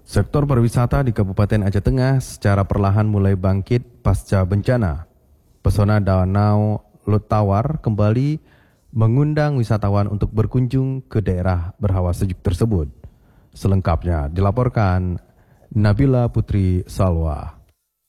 Sektor pariwisata di Kabupaten Aceh Tengah secara perlahan mulai bangkit pasca bencana. Pesona Danau Lutawar kembali mengundang wisatawan untuk berkunjung ke daerah berhawa sejuk tersebut. Selengkapnya dilaporkan Nabila Putri Salwa.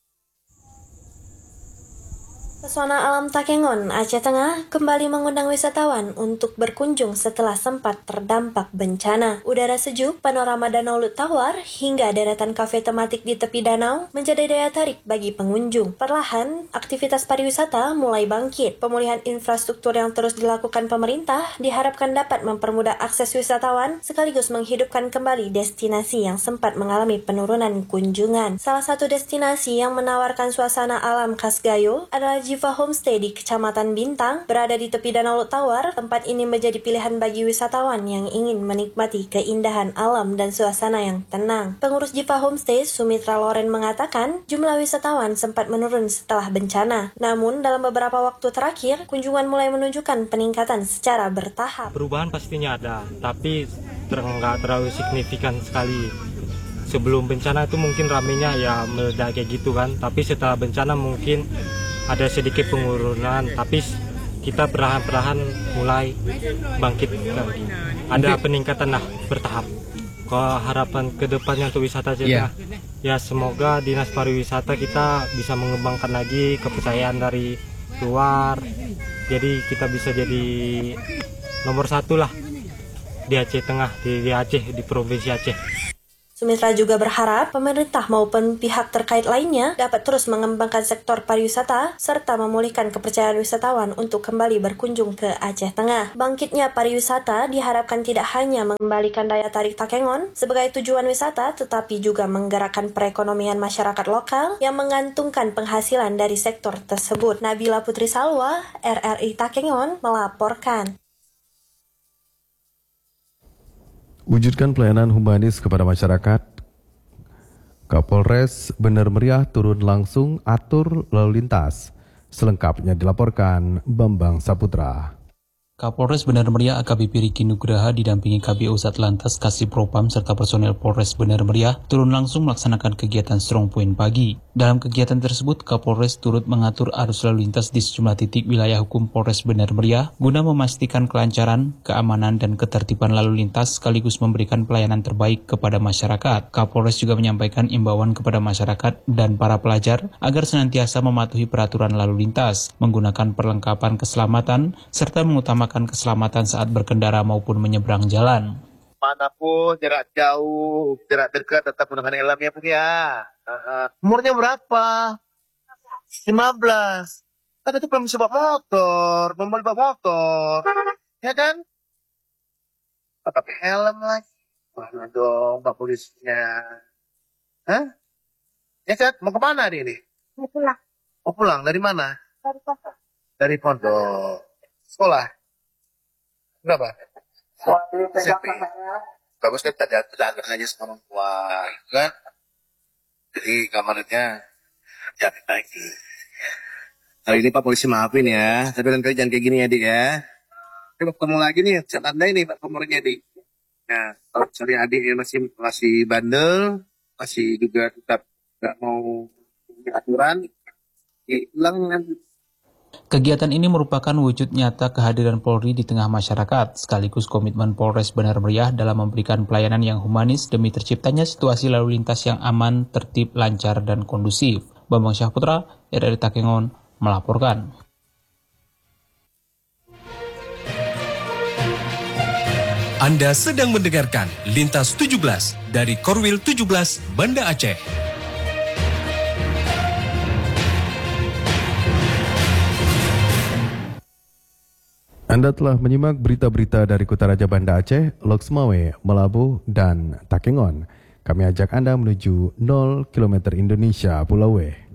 Pesona alam Takengon, Aceh Tengah kembali mengundang wisatawan untuk berkunjung setelah sempat terdampak bencana. Udara sejuk, panorama Danau Lutawar, hingga deretan kafe tematik di tepi danau menjadi daya tarik bagi pengunjung. Perlahan, aktivitas pariwisata mulai bangkit. Pemulihan infrastruktur yang terus dilakukan pemerintah diharapkan dapat mempermudah akses wisatawan sekaligus menghidupkan kembali destinasi yang sempat mengalami penurunan kunjungan. Salah satu destinasi yang menawarkan suasana alam khas Gayo adalah Jiva Homestay di Kecamatan Bintang, berada di tepi Danau Lutawar. Tempat ini menjadi pilihan bagi wisatawan yang ingin menikmati keindahan alam dan suasana yang tenang. Pengurus Jiva Homestay, Sumitra Loren, mengatakan jumlah wisatawan sempat menurun setelah bencana. Namun, dalam beberapa waktu terakhir, kunjungan mulai menunjukkan peningkatan secara bertahap. Perubahan pastinya ada, tapi nggak terlalu signifikan sekali. Sebelum bencana itu mungkin ramenya ya meledak kayak gitu kan, tapi setelah bencana mungkin ada sedikit penurunan, tapi kita perlahan-perlahan mulai bangkit lagi. Ada peningkatan lah bertahap. Kalau harapan kedepannya untuk wisata Aceh, ya semoga dinas pariwisata kita bisa mengembangkan lagi kepercayaan dari luar. Jadi kita bisa jadi nomor 1 lah di Aceh Tengah, di Aceh, di Provinsi Aceh. Sumitra juga berharap pemerintah maupun pihak terkait lainnya dapat terus mengembangkan sektor pariwisata serta memulihkan kepercayaan wisatawan untuk kembali berkunjung ke Aceh Tengah. Bangkitnya pariwisata diharapkan tidak hanya mengembalikan daya tarik Takengon sebagai tujuan wisata, tetapi juga menggerakkan perekonomian masyarakat lokal yang menggantungkan penghasilan dari sektor tersebut. Nabila Putri Salwa, RRI Takengon, melaporkan. Wujudkan pelayanan humanis kepada masyarakat. Kapolres Bener Meriah turun langsung atur lalu lintas. Selengkapnya dilaporkan Bambang Saputra. Kapolres Bener Meriah AKBP Riki Nugraha didampingi KBO Satlantas Kasih Propam serta personel Polres Bener Meriah turun langsung melaksanakan kegiatan Strong Point pagi. Dalam kegiatan tersebut, Kapolres turut mengatur arus lalu lintas di sejumlah titik wilayah hukum Polres Bener Meriah guna memastikan kelancaran, keamanan, dan ketertiban lalu lintas sekaligus memberikan pelayanan terbaik kepada masyarakat. Kapolres juga menyampaikan imbauan kepada masyarakat dan para pelajar agar senantiasa mematuhi peraturan lalu lintas, menggunakan perlengkapan keselamatan, serta mengutamakan keselamatan saat berkendara maupun menyeberang jalan. Manapun, jarak jauh, jarak dekat, tetap menggunakan helm ya Bung ya. Umurnya berapa? 15. Kan itu belum bisa bawa motor, belum boleh bawa motor. Ya kan? Pakai helm lagi. Mana dong Pak Polisnya? Hah? Ya kan? Mau kemana dia ini? Mau pulang. Mau pulang? Dari mana? Dari pondok. Dari pondok. Sekolah? Berapa? SMP. Bagus kan tadi ada aja sama orang tua, kan? Jadi kamarnya jangan lagi. Hari ini Pak Polisi maafin ya, tapi lain kali jangan kayak gini ya Dik ya. Tapi ketemu lagi nih, chat Anda ini Pak nomornya Dik. Nah, kalau cari adik yang masih bandel, masih juga tetap nggak mau aturan, hilang nanti. Kegiatan ini merupakan wujud nyata kehadiran Polri di tengah masyarakat, sekaligus komitmen Polres Bener Meriah dalam memberikan pelayanan yang humanis demi terciptanya situasi lalu lintas yang aman, tertib, lancar, dan kondusif. Bambang Syahputra, RRI Takengon, melaporkan. Anda sedang mendengarkan Lintas 17 dari Korwil 17 Banda Aceh. Anda telah menyimak berita-berita dari Kutaraja Banda Aceh, Loksmawe, Melabu, dan Takengon. Kami ajak Anda menuju 0 km Indonesia Pulau W.